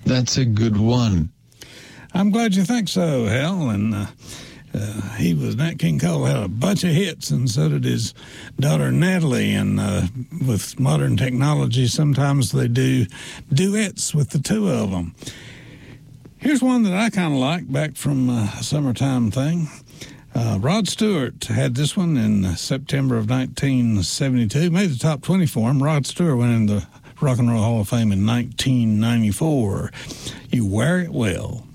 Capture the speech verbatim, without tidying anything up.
That's a good one. I'm glad you think so, Hal. And uh, uh, he was, Nat King Cole had a bunch of hits, and so did his daughter Natalie. And uh, with modern technology, sometimes they do duets with the two of them. Here's one that I kind of like back from uh, a summertime thing. Uh, Rod Stewart had this one in September of nineteen seventy-two, made the top twenty for him. Rod Stewart went in the Rock and Roll Hall of Fame in nineteen ninety-four. You Wear It Well.